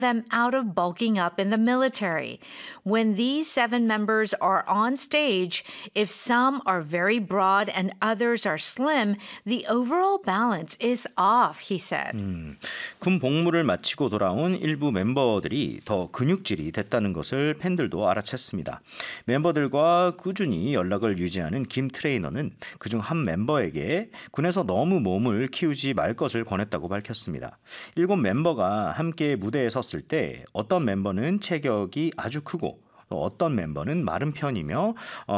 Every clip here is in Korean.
them out of bulking up in the military. When these 7 members are on stage, if some are very broad and others are slim, the overall balance is off, he said. 군 복무를 마치고 돌아온 일부 멤버들이 더 근육질이 됐다는 것을 팬들도 알아챘습니다. 멤버들과 꾸준히 연락을 유지하는 김 트레이너는 그중 한 멤버에게 군에서 너무 몸을 키우지 말 것을 권했다고 밝혔습니다. 7 멤버가 함께 무대에 섰을 때 어떤 멤버는 체격이 아주 크고 또 어떤 멤버는 마른 편이면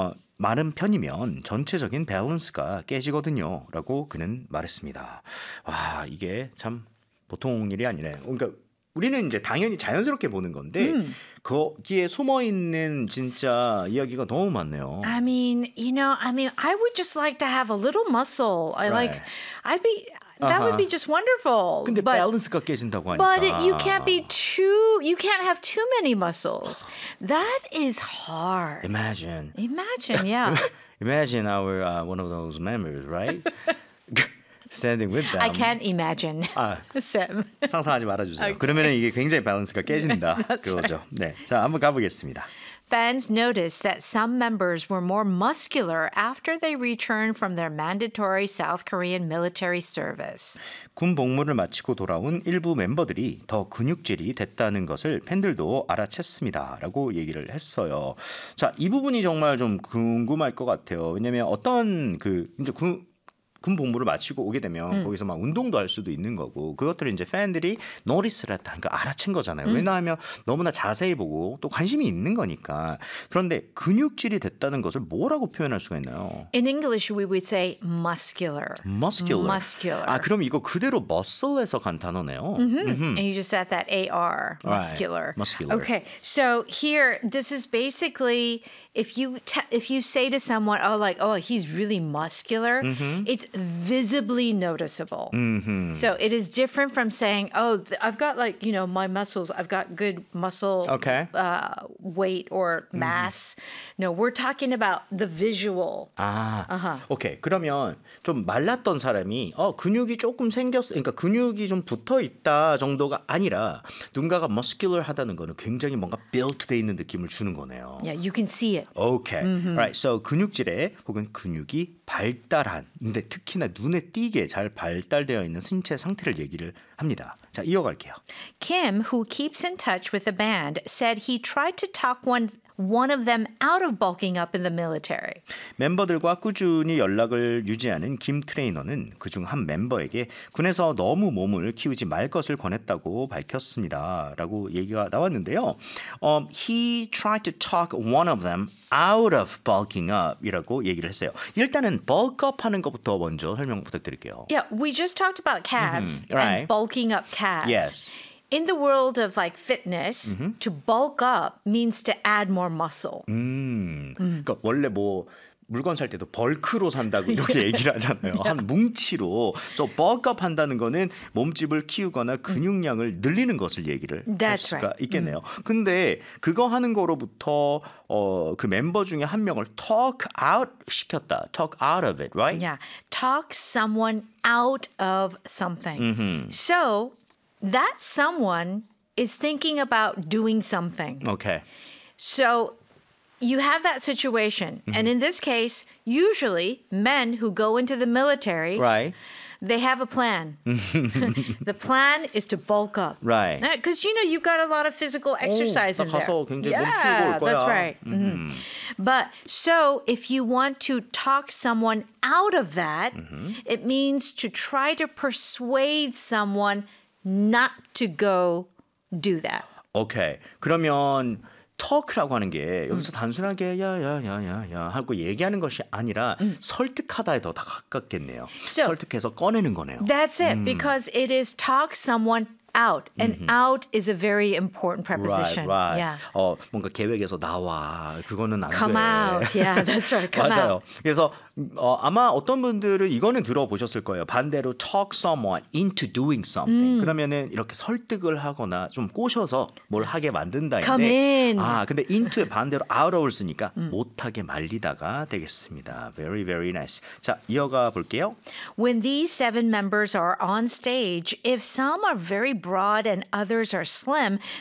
전체적인 밸런스가 깨지거든요. 라고 그는 말했습니다. 와, 이게 참 보통 일이 아니네요. 그러니까 우리는 이제 당연히 자연스럽게 보는 건데 거기에 숨어 있는 진짜 이야기가 너무 많네요. I mean, I would just like to have a little muscle. That would be just wonderful. 근데 밸런스가 깨진다고 하니까. But you can't have too many muscles. That is hard. Imagine, Yeah. Imagine our one of those members, right? Standing with them. I can't imagine. Sam. 상상하지 말아주세요. Okay. 그러면 이게 굉장히 밸런스가 깨진다. 그거죠. 네, 자 한번 가보겠습니다. Fans noticed that some members were more muscular after they returned from their mandatory South Korean military service. 군 복무를 마치고 돌아온 일부 멤버들이 더 근육질이 됐다는 것을 팬들도 알아챘습니다. 라고 얘기를 했어요. 자, 이 부분이 정말 좀 궁금할 것 같아요. 왜냐면 어떤 이제 군 복무를 마치고 오게 되면 거기서 막 운동도 할 수도 있는 거고 그것들을 이제 팬들이 노리스를 했다. 그러니까 알아챈 거잖아요. 왜냐하면 너무나 자세히 보고 또 관심이 있는 거니까. 그런데 근육질이 됐다는 것을 뭐라고 표현할 수가 있나요? In English, we would say muscular. Muscular. 아, 그럼 이거 그대로 muscle에서 간 단어네요. And you just add that AR, muscular. Right. Muscular. Okay, so here, this is basically if you say to someone, he's really muscular, it's visibly noticeable. So it is different from saying, I've got my muscles, I've got good muscle weight or mass. No, we're talking about the visual. 오케이. 그러면 좀 말랐던 사람이 근육이 조금 생겼어. 그러니까 근육이 좀 붙어 있다 정도가 아니라 누군가가 muscular하다는 거는 굉장히 뭔가 built 돼 있는 느낌을 주는 거네요. Yeah, you can see it. Okay. Right. So 근육질에 혹은 근육이 발달한, 근데 특히나 눈에 띄게 잘 발달되어 있는 신체 상태를 얘기를 합니다. 자, 이어갈게요. Kim, who keeps in touch with the band, said he tried to talk one of them out of bulking up in the military. 멤버들과 꾸준히 연락을 유지하는 김 트레이너는 그중 한 멤버에게 군에서 너무 몸을 키우지 말 것을 권했다고 밝혔습니다. 라고 얘기가 나왔는데요. He tried to talk one of them out of bulking up 이라고 얘기를 했어요. 일단은 bulk up 하는 것부터 먼저 설명 부탁드릴게요. Yeah, we just talked about calves right. and bulking up calves. Yes. In the world of fitness, to bulk up means to add more muscle. 그러니까 원래 물건 살 때도 벌크로 산다고 이렇게 얘기를 하잖아요. 한 뭉치로. So bulk up 한다는 거는 몸집을 키우거나 근육량을 늘리는 것을 얘기를 할 수가 있겠네요. 근데 그거 하는 거로부터 그 멤버 중에 한 명을 talk out 시켰다. talk out of it, right? Yeah. Talk someone out of something. So that someone is thinking about doing something. Okay. So you have that situation. And in this case, usually men who go into the military, Right. they have a plan. The plan is to bulk up. Right. Because, you've got a lot of physical exercise in there. 가서 굉장히 몸 키우고 올 거야. That's right. But so if you want to talk someone out of that, it means to try to persuade someone not to go do that. 오케이. 그러면 talk라고 하는 게 여기서 단순하게 야야야야야 하고 얘기하는 것이 아니라 설득하다에 더 가깝겠네요. So, 설득해서 꺼내는 거네요. That's it, because it is talk someone out. And out is a very important preposition. Right. Yeah. 뭔가 계획에서 나와. 그거는 안 Come 돼. out. Yeah, that's right. Come 맞아요. out. 그래서 아마 어떤 분들은 이거는 들어보셨을 거예요. 반대로 talk someone into doing something. 그러면은 이렇게 설득을 하거나 좀 꼬셔서 뭘 하게 만든다인데. Come in. 근데 into의 반대로 out를 쓰니까 못하게 말리다가 되겠습니다. Very, very nice. 자, 이어가 볼게요. When these 7 members are on stage, if some are very broad and others are slim,